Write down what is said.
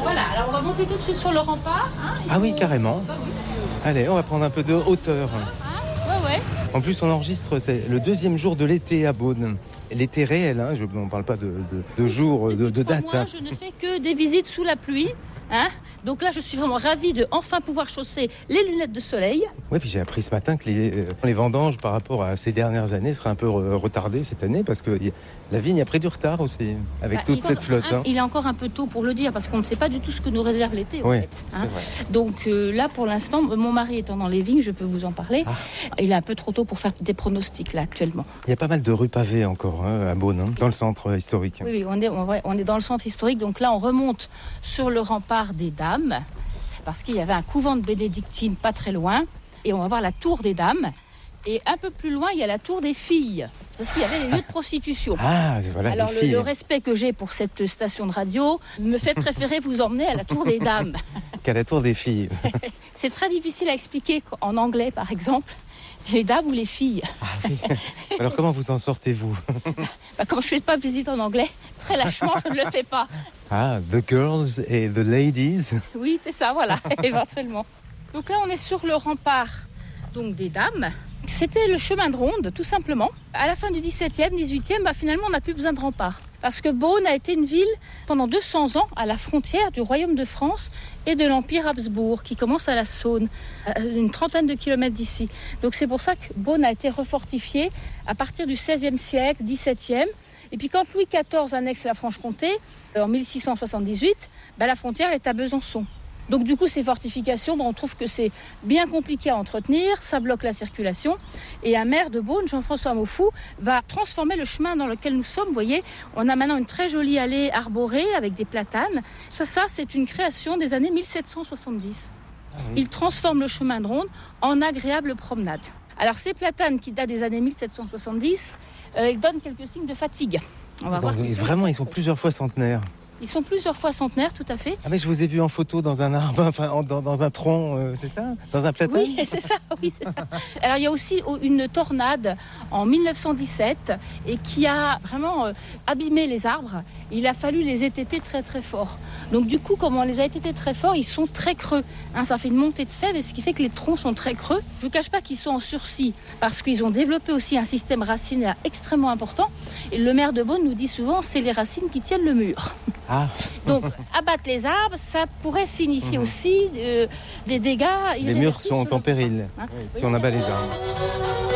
Voilà, alors on va monter tout de suite sur le rempart. Ah oui, carrément. Allez, on va prendre un peu de hauteur. Ouais. En plus, on enregistre, c'est le 2e jour de l'été à Beaune. L'été réel, on ne parle pas de jour, de date. Moi, je ne fais que des visites sous la pluie. Donc là, je suis vraiment ravie de enfin pouvoir chausser les lunettes de soleil. Oui, puis j'ai appris ce matin que les vendanges, par rapport à ces dernières années, seraient un peu retardées cette année, parce que la vigne a pris du retard aussi, avec toute cette flotte. Il est encore un peu tôt pour le dire, parce qu'on ne sait pas du tout ce que nous réserve l'été, en fait. C'est vrai. Donc là, pour l'instant, mon mari étant dans les vignes, je peux vous en parler. Il est un peu trop tôt pour faire des pronostics, là, actuellement. Il y a pas mal de rues pavées encore, à Beaune, dans le centre historique. Oui, on est dans le centre historique, donc là, on remonte sur le rempart des Dames, parce qu'il y avait un couvent de bénédictines pas très loin, et on va voir la tour des Dames, et un peu plus loin il y a la tour des Filles, parce qu'il y avait les lieux de prostitution. Voilà. Alors les filles. le respect que j'ai pour cette station de radio me fait préférer vous emmener à la tour des Dames. Qu'à la tour des Filles. C'est très difficile à expliquer en anglais par exemple, les dames ou les filles. Oui. Alors comment vous en sortez-vous? Comme je ne fais pas visite en anglais, très lâchement je ne le fais pas. The girls et the ladies. Oui, c'est ça, voilà, éventuellement. Donc là, on est sur le rempart donc, des Dames. C'était le chemin de ronde, tout simplement. À la fin du 17e, 18e, finalement, on n'a plus besoin de rempart. Parce que Beaune a été une ville pendant 200 ans à la frontière du Royaume de France et de l'Empire Habsbourg, qui commence à la Saône, à une trentaine de kilomètres d'ici. Donc c'est pour ça que Beaune a été refortifiée à partir du XVIe siècle, XVIIe. Et puis quand Louis XIV annexe la Franche-Comté, en 1678, la frontière est à Besançon. Donc du coup, ces fortifications, on trouve que c'est bien compliqué à entretenir, ça bloque la circulation. Et un maire de Beaune, Jean-François Maufoux, va transformer le chemin dans lequel nous sommes. Vous voyez, on a maintenant une très jolie allée arborée avec des platanes. Ça c'est une création des années 1770. Il transforme le chemin de ronde en agréable promenade. Alors ces platanes qui datent des années 1770, ils donnent quelques signes de fatigue. On va voir. Vraiment, ils sont plusieurs fois centenaires. Ils sont plusieurs fois centenaires, tout à fait. Ah mais je vous ai vu en photo dans un arbre, dans un tronc, c'est ça? Dans un platane? Oui, c'est ça. Alors il y a aussi une tornade en 1917 et qui a vraiment abîmé les arbres. Il a fallu les étêter très très fort. Donc du coup, comme on les a étêtés très fort, ils sont très creux. Ça fait une montée de sève et ce qui fait que les troncs sont très creux. Je ne vous cache pas qu'ils sont en sursis parce qu'ils ont développé aussi un système racinaire extrêmement important. Et le maire de Beaune nous dit souvent, c'est les racines qui tiennent le mur. Donc, abattre les arbres, ça pourrait signifier aussi des dégâts. Les murs sont en péril si on abat les arbres.